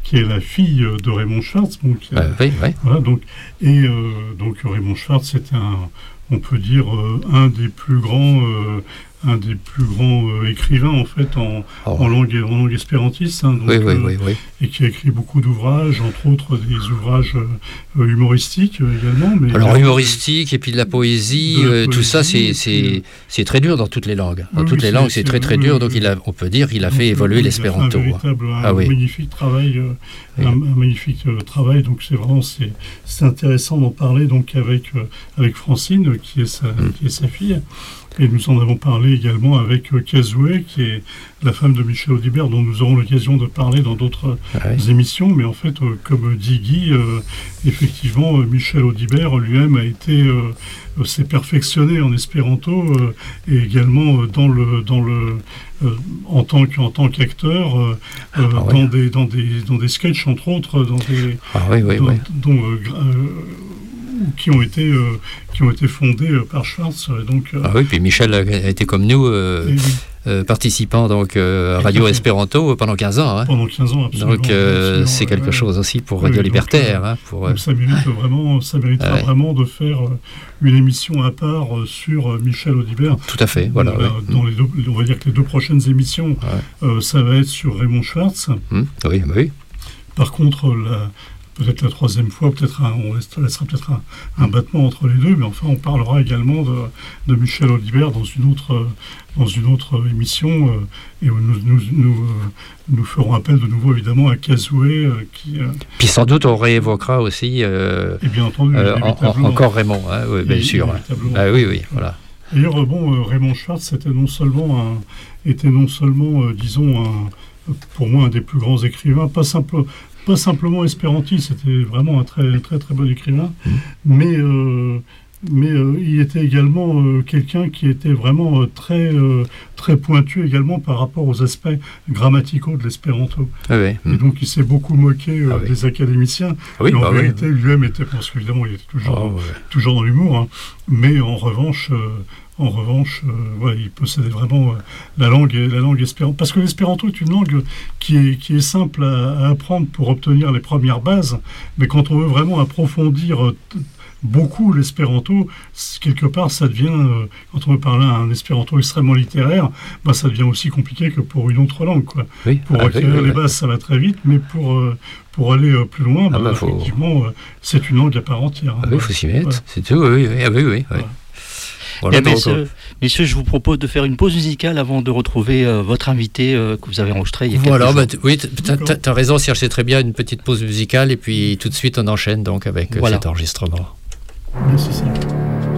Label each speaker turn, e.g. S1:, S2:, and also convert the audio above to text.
S1: qui est la fille de Raymond Schwartz. Donc,
S2: oui.
S1: Voilà, donc Raymond Schwartz était on peut dire un des plus grands écrivains en fait en langue espérantiste, hein, donc,
S2: oui.
S1: Et qui a écrit beaucoup d'ouvrages, entre autres des ouvrages humoristiques également.
S2: Alors humoristiques et puis de la poésie, tout ça c'est très dur dans toutes les langues. Dans toutes les langues c'est très très dur, donc on peut dire qu'il a fait évoluer l'espéranto.
S1: Un magnifique travail, un magnifique travail. Donc c'est intéressant d'en parler donc avec Francine qui est sa fille. Et nous en avons parlé également avec Kazoué, qui est la femme de Michel Audibert, dont nous aurons l'occasion de parler dans d'autres émissions. Mais en fait, comme dit Guy, effectivement, Michel Audibert lui-même s'est perfectionné en espéranto et également en tant qu'acteur dans des sketchs, entre autres, qui ont été fondés par Schwartz. Donc,
S2: puis Michel a été comme nous, participant donc à Radio Espéranto pendant 15 ans. Hein.
S1: Pendant 15 ans, absolument.
S2: Donc c'est quelque chose aussi pour Radio Libertaire.
S1: Donc ça méritera vraiment de faire une émission à part sur Michel Audibert.
S2: Tout à fait, voilà.
S1: On va dire que les 2 prochaines émissions, ça va être sur Raymond Schwartz.
S2: Oui.
S1: Par contre, peut-être la 3e fois, on laissera peut-être un battement entre les deux, mais enfin on parlera également de Michel Audibert dans une autre émission, et où nous ferons appel de nouveau évidemment à Kazoué.
S2: Puis sans doute on réévoquera aussi
S1: et bien entendu,
S2: encore Raymond, hein, bien sûr. Oui, voilà.
S1: D'ailleurs, Raymond Schwartz était non seulement, disons, pour moi un des plus grands écrivains, pas simplement espérantiste, c'était vraiment un très très très bon écrivain, mais il était également quelqu'un qui était vraiment très très pointu également par rapport aux aspects grammaticaux de l'espéranto. Et donc il s'est beaucoup moqué des académiciens. En réalité, lui-même était, parce qu'évidemment il était toujours dans l'humour, hein, mais en revanche, il possédait vraiment la langue espéranto. Parce que l'espéranto est une langue qui est simple à apprendre pour obtenir les premières bases, mais quand on veut vraiment approfondir beaucoup l'espéranto, quelque part ça devient, quand on veut parler un espéranto extrêmement littéraire, ça devient aussi compliqué que pour une autre langue, quoi. Pour acquérir les bases, ça va très vite, mais pour aller plus loin, effectivement, c'est une langue à part entière.
S2: Il faut s'y mettre, c'est tout, oui.
S3: Voilà, messieurs, je vous propose de faire une pause musicale avant de retrouver votre invité que vous avez enregistré il y a quelques jours.
S2: Oui, tu as raison, Serge, c'est très bien, une petite pause musicale et puis tout de suite on enchaîne donc avec cet enregistrement.
S1: Merci.